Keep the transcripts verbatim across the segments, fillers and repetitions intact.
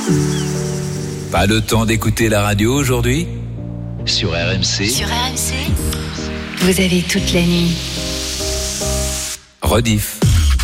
Pas le temps d'écouter la radio aujourd'hui ? Sur R M C. Sur R M C, vous avez toute la nuit. Rediff.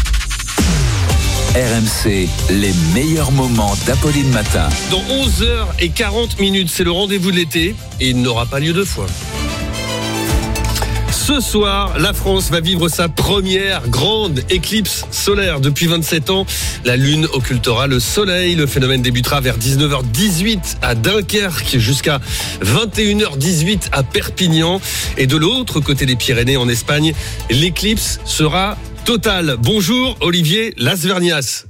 R M C, les meilleurs moments d'Apolline Matin. Dans onze heures quarante minutes, c'est le rendez-vous de l'été et il n'aura pas lieu deux fois. Ce soir, la France va vivre sa première grande éclipse solaire. Depuis vingt-sept ans, la Lune occultera le Soleil. Le phénomène débutera vers dix-neuf heures dix-huit à Dunkerque jusqu'à vingt et une heures dix-huit à Perpignan. Et de l'autre côté des Pyrénées, en Espagne, l'éclipse sera totale. Bonjour Olivier Lasvernias.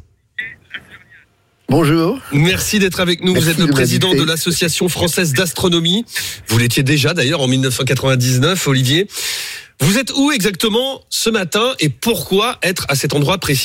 Bonjour. Merci d'être avec nous. Merci. Vous êtes le président de l'Association française d'astronomie. Vous l'étiez déjà d'ailleurs en dix-neuf cent quatre-vingt-dix-neuf, Olivier. Vous êtes où exactement ce matin et pourquoi être à cet endroit précis ?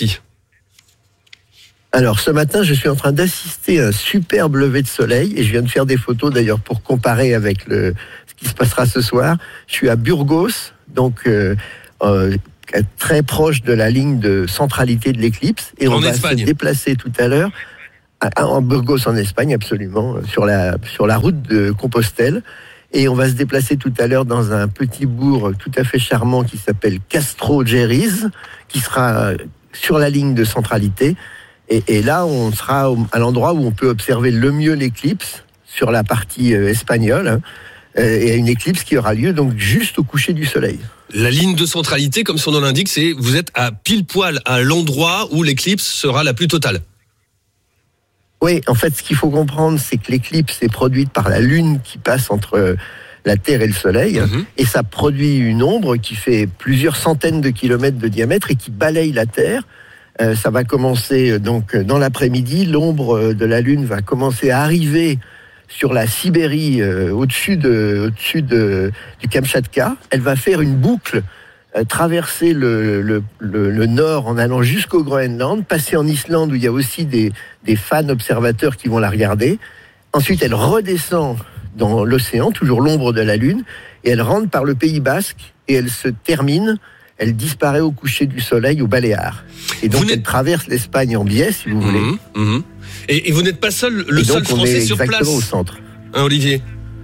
Alors ce matin, je suis en train d'assister à un superbe lever de soleil et je viens de faire des photos d'ailleurs pour comparer avec le, ce qui se passera ce soir. Je suis à Burgos, donc euh, euh, très proche de la ligne de centralité de l'éclipse et on en va Espagne. se déplacer tout à l'heure en Burgos en Espagne, absolument, sur la, sur la route de Compostelle. Et on va se déplacer tout à l'heure dans un petit bourg tout à fait charmant qui s'appelle Castro Geriz, qui sera sur la ligne de centralité. Et, et là, on sera à l'endroit où on peut observer le mieux l'éclipse, sur la partie espagnole, hein, et une éclipse qui aura lieu donc juste au coucher du soleil. La ligne de centralité, comme son nom l'indique, c'est vous êtes à pile poil à l'endroit où l'éclipse sera la plus totale. Oui, en fait, ce qu'il faut comprendre, c'est que l'éclipse est produite par la Lune qui passe entre la Terre et le Soleil, mmh. et ça produit une ombre qui fait plusieurs centaines de kilomètres de diamètre et qui balaye la Terre. Euh, ça va commencer donc dans l'après-midi. L'ombre de la Lune va commencer à arriver sur la Sibérie, euh, au-dessus de, au-dessus de, du Kamchatka. Elle va faire une boucle, euh, traverser le, le, le, le nord en allant jusqu'au Groenland, passer en Islande où il y a aussi des, des fans observateurs qui vont la regarder. Ensuite, elle redescend dans l'océan, toujours l'ombre de la Lune, et elle rentre par le Pays Basque et elle se termine, elle disparaît au coucher du soleil aux Baléares. Et donc, elle traverse l'Espagne en biais, si vous voulez. Mmh, mmh. Et, et vous n'êtes pas seul, le et seul donc, on Français est sur place. Exactement au centre. Hein, Olivier ?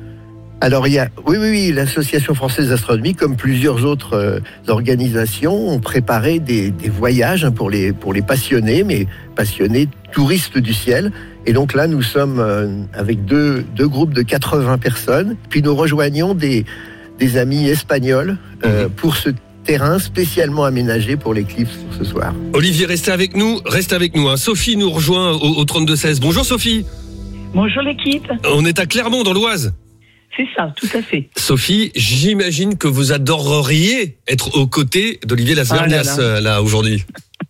Alors, il y a, oui, oui, oui, l'Association française d'astronomie, comme plusieurs autres euh, organisations, ont préparé des, des voyages hein, pour les, pour les passionnés, mais passionnés touristes du ciel. Et donc là, nous sommes euh, avec deux, deux groupes de quatre-vingts personnes. Puis nous rejoignons des, des amis espagnols euh, mmh. pour ce terrain spécialement aménagé pour l'éclipse pour ce soir. Olivier, restez avec nous, restez avec nous. Hein. Sophie nous rejoint au, au trente-deux seize. Bonjour Sophie. Bonjour l'équipe. On est à Clermont dans l'Oise. C'est ça, tout à fait. Sophie, j'imagine que vous adoreriez être aux côtés d'Olivier Lasvernias ah là, là. là aujourd'hui.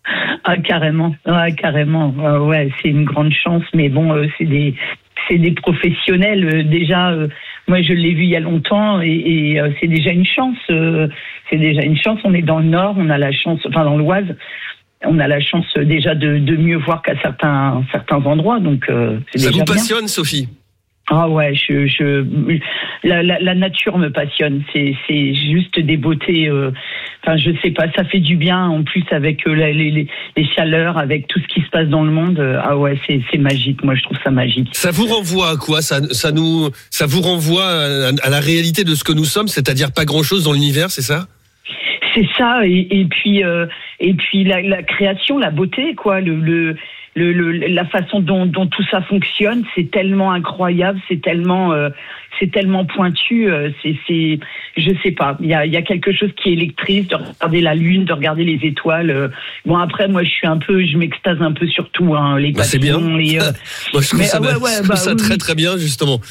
Ah carrément, ah, carrément. Ah, ouais, c'est une grande chance, mais bon, euh, c'est des, c'est des professionnels. Euh, déjà, euh, moi je l'ai vu il y a longtemps et, et euh, c'est déjà une chance. Euh, c'est déjà une chance. On est dans le Nord, on a la chance, enfin dans l'Oise, on a la chance déjà de, de mieux voir qu'à certains certains endroits. Donc euh, c'est ça déjà vous passionne, bien. Sophie? Ah ouais, je, je la, la, la nature me passionne. C'est, c'est juste des beautés. Euh, enfin, je sais pas, ça fait du bien. En plus, avec euh, les, les, les chaleurs, avec tout ce qui se passe dans le monde. Euh, ah ouais, c'est, c'est magique. Moi, je trouve ça magique. Ça vous renvoie à quoi? Ça, ça nous, ça vous renvoie à, à la réalité de ce que nous sommes, c'est-à-dire pas grand-chose dans l'univers, c'est ça? C'est ça. Et, et puis, euh, et puis la, la création, la beauté, quoi. Le, le Le, le, la façon dont, dont tout ça fonctionne, c'est tellement incroyable, c'est tellement, euh, c'est tellement pointu, euh, c'est, c'est, je sais pas, il y a, il y a quelque chose qui électrise de regarder la lune, de regarder les étoiles. Euh. Bon après, moi je suis un peu, je m'extase un peu sur tout, hein, les bah, papillons, c'est bien. les. Euh... moi je trouve mais, ça, ouais, bah, ouais, je trouve bah, ça oui. très très bien justement.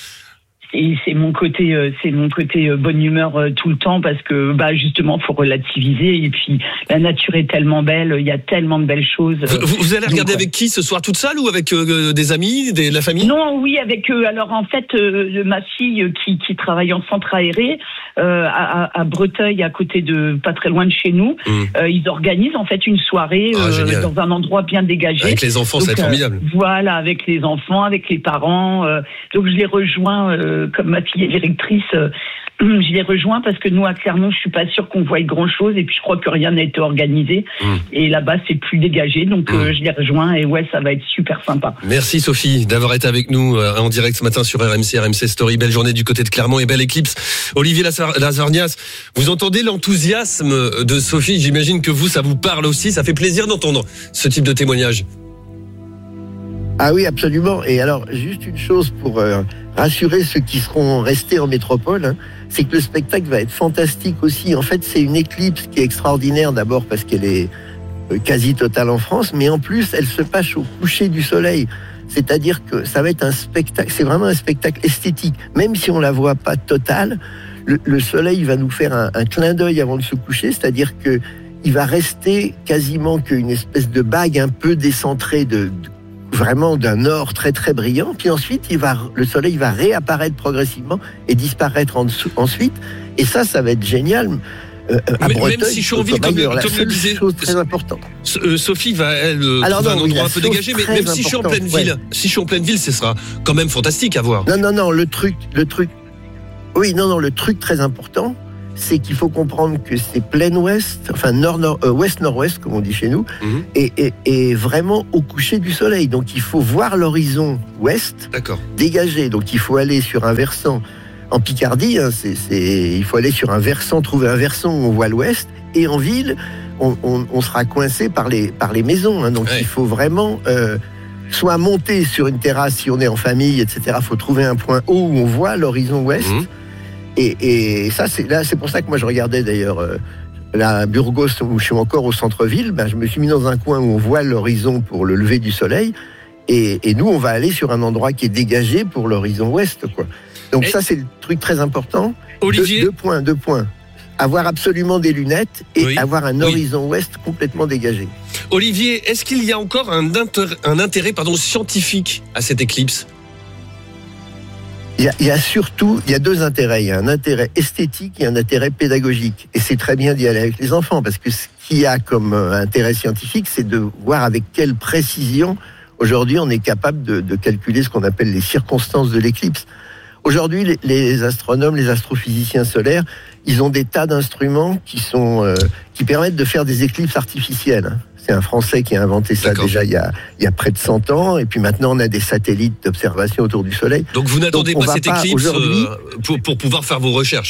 Et c'est mon côté, euh, c'est mon côté euh, bonne humeur euh, tout le temps parce que bah justement faut relativiser et puis la nature est tellement belle, il y a tellement de belles choses. Vous, vous allez regarder Donc, avec qui ce soir, toute seule ou avec euh, des amis, des, la famille? Non, oui, avec eux. Alors en fait, euh, ma fille qui, qui travaille en centre aéré euh, à, à Breteuil, à côté de, pas très loin de chez nous, mmh. euh, ils organisent en fait une soirée ah, euh, dans un endroit bien dégagé. Avec les enfants, c'est formidable. Euh, voilà, avec les enfants, avec les parents. Euh, donc je les rejoins. Euh, comme ma fille est directrice, euh, Je les rejoins parce que nous, à Clermont, je suis pas sûre qu'on voie grand-chose et puis je crois que rien n'a été organisé. Mmh. Et là-bas, c'est plus dégagé. Donc, mmh. euh, je les rejoins et ouais, ça va être super sympa. Merci Sophie d'avoir été avec nous euh, en direct ce matin sur R M C, R M C Story. Belle journée du côté de Clermont et belle éclipse. Olivier Lasvernias, vous entendez l'enthousiasme de Sophie. J'imagine que vous, ça vous parle aussi. Ça fait plaisir d'entendre ce type de témoignage. Ah oui, absolument. Et alors, juste une chose pour euh, rassurer ceux qui seront restés en métropole, hein, c'est que le spectacle va être fantastique aussi. En fait, c'est une éclipse qui est extraordinaire, d'abord parce qu'elle est euh, quasi totale en France, mais en plus, elle se passe au coucher du soleil. C'est-à-dire que ça va être un spectacle, c'est vraiment un spectacle esthétique. Même si on la voit pas totale, le, le soleil va nous faire un, un clin d'œil avant de se coucher, c'est-à-dire que il va rester quasiment qu'une espèce de bague un peu décentrée de, de vraiment d'un or très très brillant, puis ensuite il va, le soleil va réapparaître progressivement et disparaître en dessous, ensuite, et ça, ça va être génial. Euh, à mais, Breteuil, même si Chionville, comme, la comme le disait chose très importante. Euh, Sophie va elle Alors trouver non, un oui, endroit un peu dégagé, mais même si je suis en pleine ville, ouais. si je suis en pleine ville, ce sera quand même fantastique à voir. Non, non, non, le truc, le truc, oui, non, non, le truc très important, c'est qu'il faut comprendre que c'est plein ouest, enfin nord, nord, euh, ouest, nord-ouest, comme on dit chez nous, mm-hmm. et, et, et vraiment au coucher du soleil. Donc il faut voir l'horizon ouest dégagé. Donc il faut aller sur un versant en Picardie. Hein, c'est, c'est, il faut aller sur un versant, trouver un versant où on voit l'ouest. Et en ville, on, on, on sera coincé par les, par les maisons. Hein, donc ouais. il faut vraiment euh, soit monter sur une terrasse si on est en famille, et cetera. Il faut trouver un point haut où on voit l'horizon ouest. Mm-hmm. Et, et ça, c'est là, c'est pour ça que moi je regardais d'ailleurs euh, la Burgos où je suis encore au centre-ville. Ben, je me suis mis dans un coin où on voit l'horizon pour le lever du soleil. Et, et nous, on va aller sur un endroit qui est dégagé pour l'horizon ouest, quoi. Donc et ça, c'est le truc très important. Olivier, deux, deux points, deux points. Avoir absolument des lunettes et oui. avoir un horizon oui. ouest complètement dégagé. Olivier, est-ce qu'il y a encore un intérêt, un intérêt pardon, scientifique à cette éclipse ? Il y, a, il y a surtout, il y a deux intérêts. Il y a un intérêt esthétique et un intérêt pédagogique. Et c'est très bien d'y aller avec les enfants, parce que ce qu'il y a comme intérêt scientifique, c'est de voir avec quelle précision, aujourd'hui, on est capable de, de calculer ce qu'on appelle les circonstances de l'éclipse. Aujourd'hui, les, les astronomes, les astrophysiciens solaires, ils ont des tas d'instruments qui sont, euh, qui permettent de faire des éclipses artificielles. C'est un Français qui a inventé ça D'accord. déjà il y, a, il y a près de cent ans. Et puis maintenant, on a des satellites d'observation autour du Soleil. Donc vous n'attendez Donc, pas cette pas éclipse euh, pour, pour pouvoir faire vos recherches ?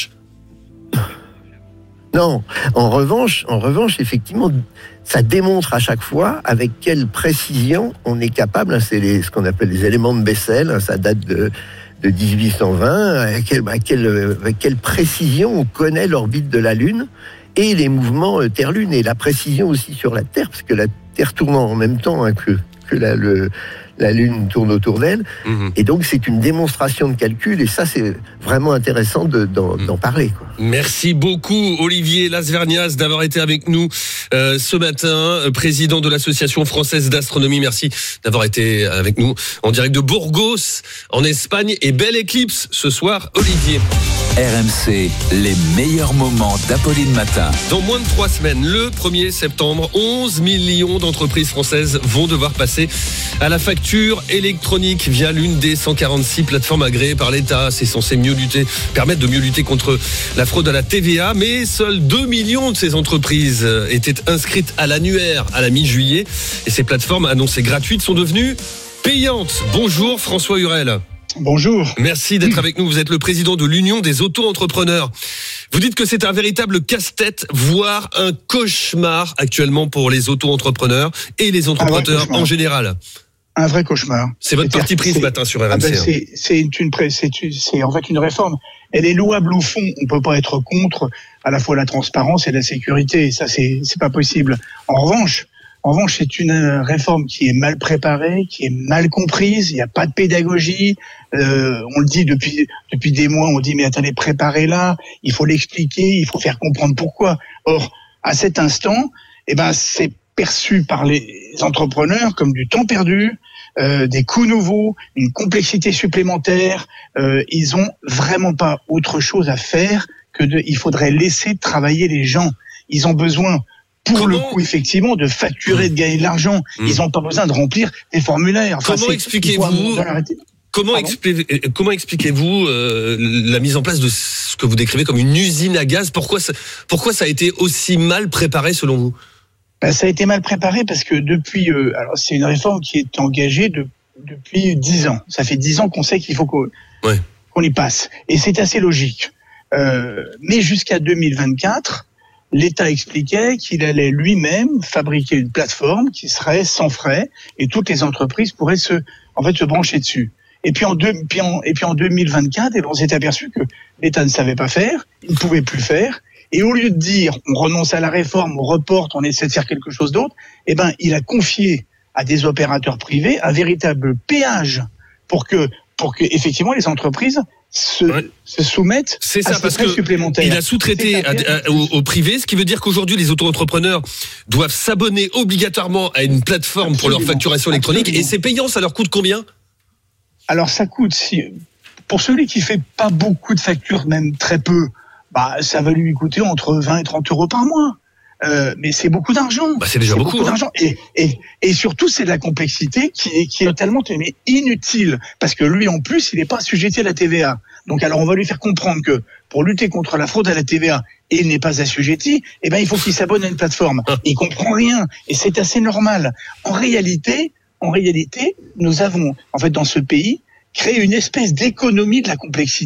Non. En revanche, en revanche, effectivement, ça démontre à chaque fois avec quelle précision on est capable. Hein, c'est les, ce qu'on appelle les éléments de Bessel. Hein, ça date de, de dix-huit cent vingt. À quelle, à quelle, avec quelle précision on connaît l'orbite de la Lune et les mouvements Terre-Lune, et la précision aussi sur la Terre, parce que la Terre tourne en même temps hein, que, que la, le, la Lune tourne autour d'elle. Mmh. Et donc, c'est une démonstration de calcul, et ça, c'est vraiment intéressant de, d'en, mmh. d'en parler, quoi. Merci beaucoup, Olivier Lasvernias, d'avoir été avec nous euh, ce matin, président de l'Association française d'astronomie. Merci d'avoir été avec nous en direct de Burgos, en Espagne. Et belle éclipse ce soir, Olivier. R M C, les meilleurs moments d'Apolline Matin. Dans moins de trois semaines, le premier septembre, onze millions d'entreprises françaises vont devoir passer à la facture électronique via l'une des cent quarante-six plateformes agréées par l'État. C'est censé mieux lutter, permettre de mieux lutter contre la fraude à la T V A, mais seuls deux millions de ces entreprises étaient inscrites à l'annuaire à la mi-juillet. Et ces plateformes annoncées gratuites sont devenues payantes. Bonjour François Hurel. Bonjour. Merci d'être avec nous. Vous êtes le président de l'Union des auto-entrepreneurs. Vous dites que c'est un véritable casse-tête, voire un cauchemar actuellement pour les auto-entrepreneurs et les entrepreneurs en général. Un vrai cauchemar. C'est votre parti pris ce matin sur R M C. Ah ben c'est, c'est, une, c'est, une, c'est en fait une réforme. Elle est louable au fond. On peut pas être contre à la fois la transparence et la sécurité. Et ça, c'est, c'est pas possible. En revanche, En revanche, c'est une réforme qui est mal préparée, qui est mal comprise. Il n'y a pas de pédagogie. Euh, on le dit depuis depuis des mois. On dit mais attendez, préparez-la. Il faut l'expliquer. Il faut faire comprendre pourquoi. Or, à cet instant, eh ben, c'est perçu par les entrepreneurs comme du temps perdu, euh, des coûts nouveaux, une complexité supplémentaire. Euh, ils ont vraiment pas autre chose à faire que de. Il faudrait laisser travailler les gens. Ils ont besoin. Pour Comment... le coup, effectivement, de facturer, de gagner de l'argent. Mmh. Ils n'ont pas besoin de remplir des formulaires. Enfin, Comment expliquez-vous Comment, expli- comment expliquez-vous euh, la mise en place de ce que vous décrivez comme une usine à gaz ? Pourquoi ça, pourquoi ça a été aussi mal préparé selon vous ? Ben, ça a été mal préparé parce que depuis, euh, alors c'est une réforme qui est engagée de, depuis dix ans. Ça fait dix ans qu'on sait qu'il faut qu'on, ouais. qu'on y passe, et c'est assez logique. Euh, mais jusqu'à deux mille vingt-quatre, l'État expliquait qu'il allait lui-même fabriquer une plateforme qui serait sans frais et toutes les entreprises pourraient se, en fait, se brancher dessus. Et puis en deux, puis en, et puis en deux mille vingt-quatre, et ben on s'est aperçu que l'État ne savait pas faire, il ne pouvait plus faire. Et au lieu de dire on renonce à la réforme, on reporte, on essaie de faire quelque chose d'autre, eh ben il a confié à des opérateurs privés un véritable péage pour que pour que effectivement les entreprises se, ouais. se soumettent c'est ça, à ces parce frais que supplémentaires. Il a sous-traité à, à, au, au privé, ce qui veut dire qu'aujourd'hui les auto-entrepreneurs doivent s'abonner obligatoirement à une plateforme Absolument. pour leur facturation électronique. Absolument. Et c'est payant, ça leur coûte combien ? Alors ça coûte, si, pour celui qui fait pas beaucoup de factures, même très peu, bah ça va lui coûter entre vingt et trente euros par mois. Euh, mais c'est beaucoup d'argent. Bah c'est déjà c'est beaucoup, beaucoup hein. d'argent. Et, et, et surtout, c'est de la complexité qui est, qui est tellement mais inutile. Parce que lui, en plus, il n'est pas assujetti à la T V A. Donc alors, on va lui faire comprendre que pour lutter contre la fraude à la T V A, et il n'est pas assujetti, eh ben, il faut qu'il s'abonne à une plateforme. Il comprend rien. Et c'est assez normal. En réalité, En réalité, nous avons, en fait, dans ce pays, créé une espèce d'économie de la complexité.